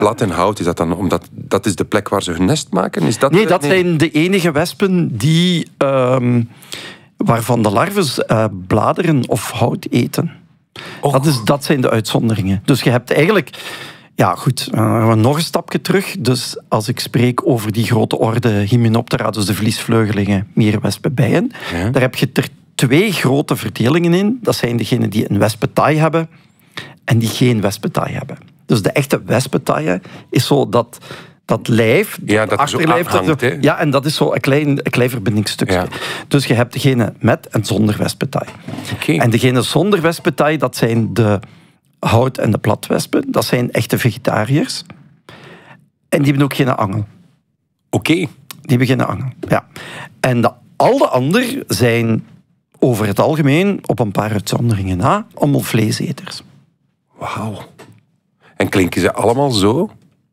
plat en hout, is dat dan omdat dat is de plek waar ze hun nest maken? Is dat Nee, dat zijn de enige wespen die, waarvan de larven bladeren of hout eten. Dat zijn de uitzonderingen. Dus je hebt eigenlijk... Ja, goed. Dan gaan we nog een stapje terug. Dus als ik spreek over die grote orde Hymenoptera, dus de vliesvleugelingen, mierenwespen, bijen, daar heb je er 2 grote verdelingen in. Dat zijn degenen die een wespentaai hebben en die geen wespentaai hebben. Dus de echte wespentaaien is zo dat lijf, dat achterlijf, zo aanhangt, ja, en dat is zo een klein verbindingsstukje. Ja. Dus je hebt degene met en zonder wespentaai. Okay. En degene zonder wespentaai, dat zijn de hout- en de platwespen. Dat zijn echte vegetariërs. En die hebben ook geen angel. Oké. Die hebben geen angel, ja. En al de anderen zijn over het algemeen, op een paar uitzonderingen na, allemaal vleeseters. Wauw. En klinken ze allemaal zo?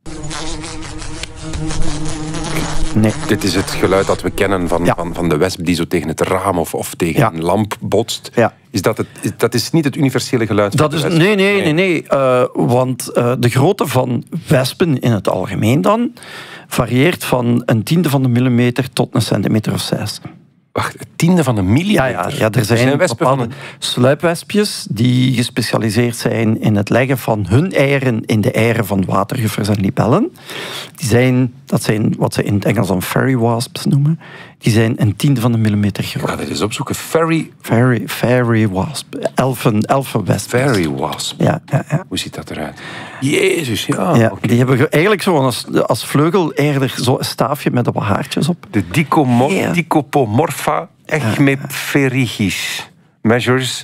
Nee. Dit is het geluid dat we kennen van de wesp die zo tegen het raam of tegen een lamp botst. Ja. Dat is niet het universele geluid van de wesp? Nee. Want de grootte van wespen in het algemeen dan varieert van 1/10 van de millimeter tot 1 centimeter of 6. Wacht, 1/10 van een millimeter? Ja, er zijn bepaalde sluipwespjes die gespecialiseerd zijn in het leggen van hun eieren in de eieren van waterjuffers en libellen. Dat zijn wat ze in het Engels dan fairy wasps noemen. Die zijn 1/10 van een millimeter groot. Ik ga dit eens opzoeken. Fairy wasp. Elfenwesp. Fairy wasp. Ja. Hoe ziet dat eruit? Jezus, ja. Ja, okay. Die hebben eigenlijk zo als vleugel eerder zo een staafje met wat haartjes op. De Dicopomorpha echmepterygis. Measures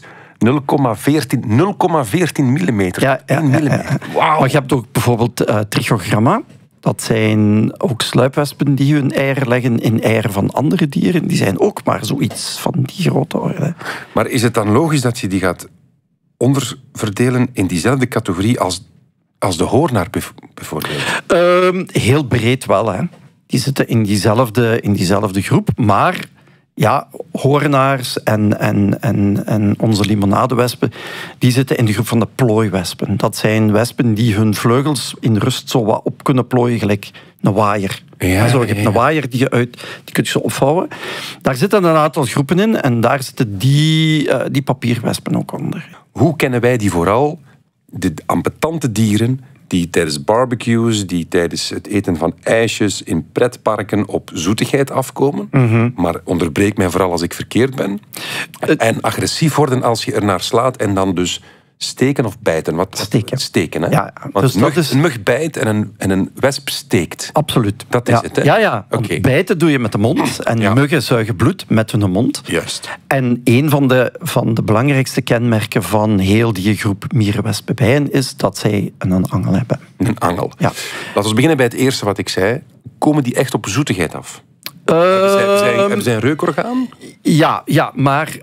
0,14 millimeter. Ja. Wauw. Maar je hebt ook bijvoorbeeld trichogramma. Dat zijn ook sluipwespen die hun eieren leggen in eieren van andere dieren. Die zijn ook maar zoiets van die grote orde. Maar is het dan logisch dat je die gaat onderverdelen in diezelfde categorie als de hoornaar bijvoorbeeld? Heel breed wel, hè. Die zitten in diezelfde groep. Maar ja, hoornaars en onze limonadewespen, die zitten in de groep van de plooiwespen. Dat zijn wespen die hun vleugels in rust zo wat op kunnen plooien, gelijk een waaier. Je hebt een waaier die kun je zo opvouwen. Daar zitten een aantal groepen in en daar zitten die papierwespen ook onder. Hoe kennen wij die vooral? De ambetante dieren die tijdens barbecues, die tijdens het eten van ijsjes in pretparken op zoetigheid afkomen. Maar onderbreek mij vooral als ik verkeerd ben. En agressief worden als je er naar slaat en dan dus steken of bijten. Steken, hè? Ja, want dus een mug bijt en een wesp steekt. Absoluut. Dat is het, hè? Ja. Okay. Bijten doe je met de mond en muggen zuigen bloed met hun mond. Juist. En een van de belangrijkste kenmerken van heel die groep mierenwespenbijen is dat zij een angel hebben. Een angel. Ja. Laten we beginnen bij het eerste wat ik zei. Komen die echt op zoetigheid af? Hebben zij een reukorgaan? Ja, maar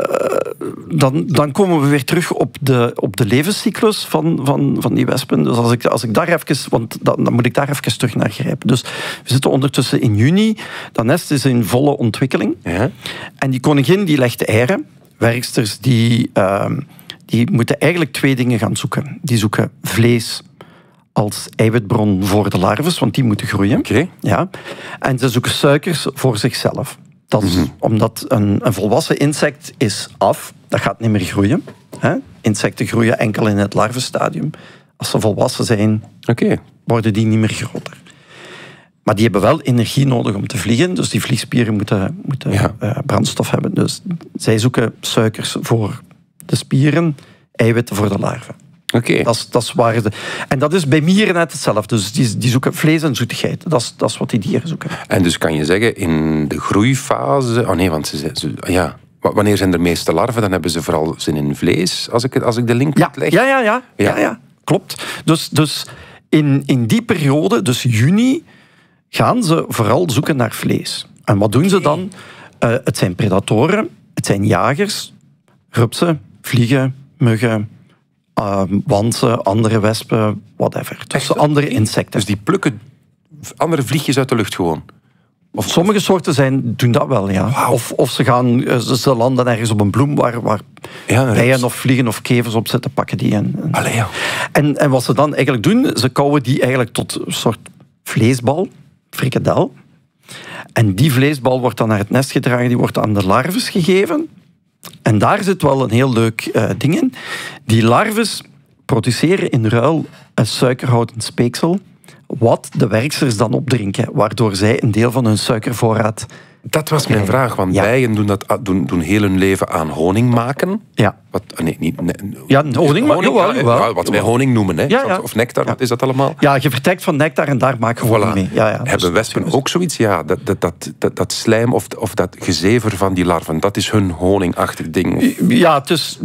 dan komen we weer terug op de levenscyclus van die wespen. Dus als ik daar even, want dan moet ik daar even terug naar grijpen. Dus we zitten ondertussen in juni. Dat nest is in volle ontwikkeling. Ja. En die koningin die legt eieren. Werksters die moeten eigenlijk 2 dingen gaan zoeken. Die zoeken vlees als eiwitbron voor de larves, want die moeten groeien. Okay. Ja. En ze zoeken suikers voor zichzelf. Dat is omdat een volwassen insect is af. Dat gaat niet meer groeien. Hè? Insecten groeien enkel in het larvenstadium. Als ze volwassen zijn, worden die niet meer groter. Maar die hebben wel energie nodig om te vliegen. Dus die vliegspieren moeten brandstof hebben. Dus zij zoeken suikers voor de spieren, eiwitten voor de larven. Okay. Dat is waar. En dat is bij mieren net hetzelfde. Dus die zoeken vlees en zoetigheid. Dat is wat die dieren zoeken. En dus kan je zeggen, in de groeifase... Oh nee, want wanneer zijn er meeste larven? Dan hebben ze vooral zin in vlees, als ik de link moet leggen. Ja, klopt. Dus in die periode, dus juni, gaan ze vooral zoeken naar vlees. En wat doen ze dan? Het zijn predatoren, het zijn jagers, rupsen, vliegen, muggen, wansen, andere wespen, whatever. Dus andere insecten. Dus die plukken andere vliegjes uit de lucht gewoon? Of sommige soorten doen dat wel, ja. Wow. Of ze landen ergens op een bloem waar bijen of vliegen of kevers op zitten, pakken die. Allee, ja. En wat ze dan eigenlijk doen, ze kouwen die eigenlijk tot een soort vleesbal, frikadel. En die vleesbal wordt dan naar het nest gedragen, die wordt aan de larves gegeven. En daar zit wel een heel leuk ding in. Die larves produceren in ruil een suikerhoudend speeksel, wat de werksters dan opdrinken, waardoor zij een deel van hun suikervoorraad... Dat was mijn vraag, want bijen doen heel hun leven aan honing maken. Ja. Honing wat wij honing noemen, hè? Ja. Of nectar, wat is dat allemaal? Ja, je vertrekt van nectar en daar maak je honing mee. Ja, hebben wespen ook zoiets? Ja, dat slijm of dat gezever van die larven, dat is hun honingachtig ding. Ja,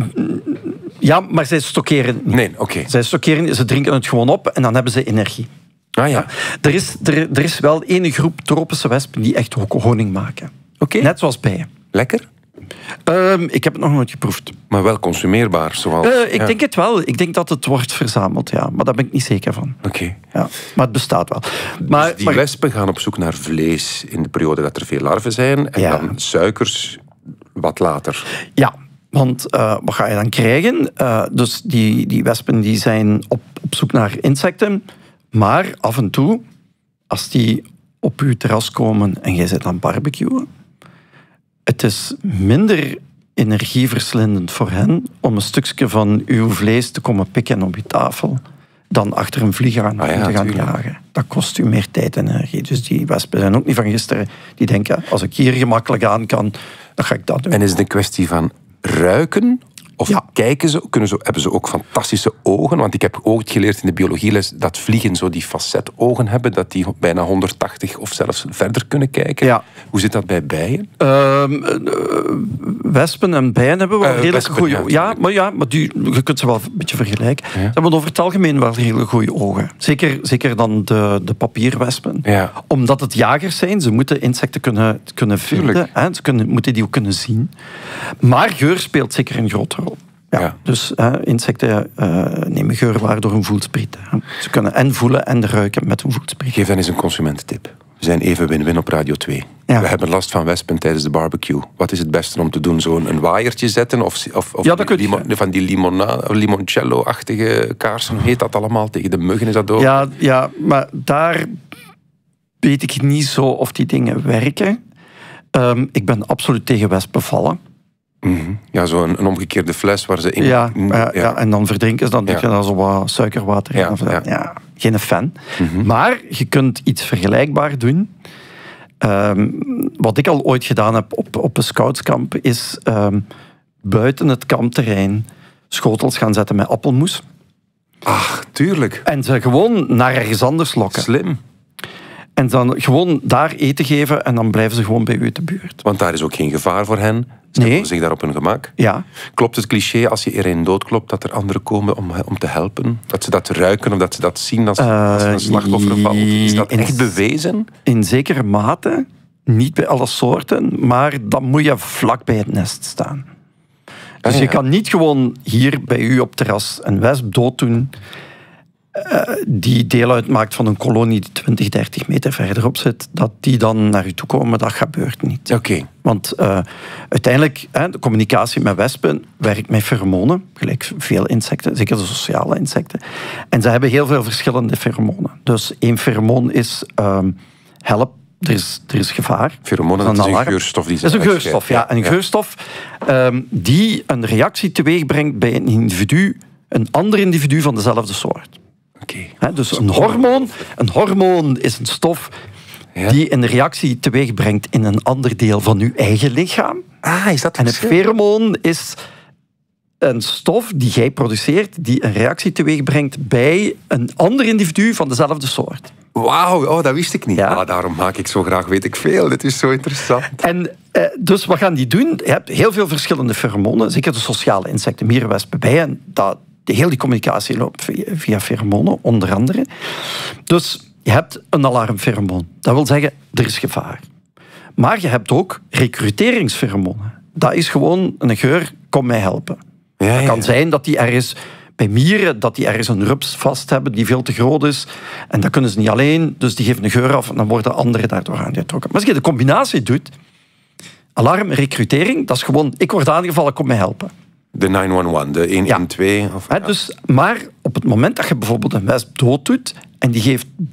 ja, maar zij stockeren niet. Nee, oké. Zij stockeren, ze drinken het gewoon op en dan hebben ze energie. Ah ja. Er is wel ene groep tropische wespen die echt honing maken. Oké. Net zoals bijen. Lekker? Ik heb het nog nooit geproefd. Maar wel consumeerbaar, zoals... Ik denk het wel. Ik denk dat het wordt verzameld, ja. Maar daar ben ik niet zeker van. Oké. Ja, maar het bestaat wel. Dus die wespen gaan op zoek naar vlees in de periode dat er veel larven zijn. En dan suikers wat later. Ja. Want wat ga je dan krijgen? Dus die wespen die zijn op zoek naar insecten. Maar af en toe, als die op uw terras komen en jij zit aan barbecuen, het is minder energieverslindend voor hen om een stukje van uw vlees te komen pikken op je tafel dan achter een vlieg aan te gaan jagen. Dat kost u meer tijd en energie. Dus die wespen zijn ook niet van gisteren. Die denken, als ik hier gemakkelijk aan kan, dan ga ik dat doen. En is het een kwestie van ruiken? Of kijken ze, hebben ze ook fantastische ogen? Want ik heb ooit geleerd in de biologieles dat vliegen zo die facetogen hebben, dat die bijna 180 of zelfs verder kunnen kijken. Ja. Hoe zit dat bij bijen? Wespen en bijen hebben wel redelijk goede ogen. Maar je kunt ze wel een beetje vergelijken. Ja. Ze hebben over het algemeen wel hele goede ogen. Zeker dan de papierwespen. Ja. Omdat het jagers zijn, ze moeten insecten kunnen vinden. Hè? Moeten die ook kunnen zien. Maar geur speelt zeker een grote rol. Ja. Dus insecten nemen geur waar door hun voelspriet. Ze kunnen en voelen en ruiken met hun voelspriet. Geef dan eens een consumententip. We zijn even win-win op Radio 2. Ja. We hebben last van wespen tijdens de barbecue. Wat is het beste om te doen? Zo'n waaiertje zetten? Of van die limoncello-achtige kaarsen? Hoe heet dat allemaal? Tegen de muggen is dat ook? Ja, maar daar weet ik niet zo of die dingen werken. Ik ben absoluut tegen wespen vallen. Mm-hmm. Ja, zo'n een omgekeerde fles waar ze in... Ja, en dan verdrinken ze, dan denk je dat zo wat suikerwater in. Ja, geen fan. Mm-hmm. Maar je kunt iets vergelijkbaar doen. Wat ik al ooit gedaan heb op een scoutskamp, is buiten het kampterrein schotels gaan zetten met appelmoes. Ach, tuurlijk. En ze gewoon naar ergens anders lokken. Slim. En dan gewoon daar eten geven en dan blijven ze gewoon bij u uit de buurt. Want daar is ook geen gevaar voor hen. Ze hebben zich daar op hun gemak. Ja. Klopt het cliché, als je er een doodklopt, dat er anderen komen om te helpen? Dat ze dat ruiken of dat ze dat zien als een slachtoffer valt? Is dat echt bewezen? In zekere mate. Niet bij alle soorten, maar dan moet je vlak bij het nest staan. Dus je kan niet gewoon hier bij u op terras een wesp dooddoen die deel uitmaakt van een kolonie die 20, 30 meter verderop zit, dat die dan naar u toe komen, dat gebeurt niet. Okay. Want uiteindelijk, de communicatie met wespen werkt met feromonen, gelijk veel insecten, zeker de sociale insecten. En ze hebben heel veel verschillende feromonen. Dus één feromoon is help, er is gevaar. Feromonen, dat is een geurstof. Dat is een geurstof, ja. Een geurstof die een reactie teweeg bij een ander individu van dezelfde soort. Okay. Dus een hormoon is een stof die een reactie teweeg brengt in een ander deel van uw eigen lichaam. Is dat en een feromoon is een stof die jij produceert die een reactie teweeg brengt bij een ander individu van dezelfde soort. Wauw, dat wist ik niet. Ja. Daarom maak ik zo graag weet ik veel. Dit is zo interessant. En dus wat gaan die doen? Je hebt heel veel verschillende feromonen, zeker de sociale insecten, mieren, wespen, bijen. Heel die communicatie loopt via feromonen, onder andere. Dus je hebt een alarmferomoon. Dat wil zeggen, er is gevaar. Maar je hebt ook recruteringsferomonen. Dat is gewoon een geur, kom mij helpen. Het kan zijn dat die ergens bij mieren dat die ergens een rups vast hebben die veel te groot is. En dat kunnen ze niet alleen, dus die geven een geur af en dan worden anderen daardoor aangetrokken. Maar als je de combinatie doet, alarm, recrutering, dat is gewoon, ik word aangevallen, kom mij helpen. De 911, de 112. Dus, maar op het moment dat je bijvoorbeeld een wesp dood doet en die geeft